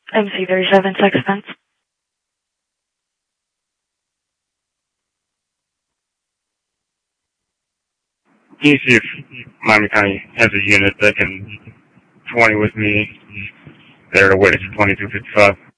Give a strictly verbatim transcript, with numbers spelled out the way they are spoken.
M C thirty-seven, sex offense. Can you see if Miami County has a unit that can twenty with me? They're to witness twenty-two fifty-five.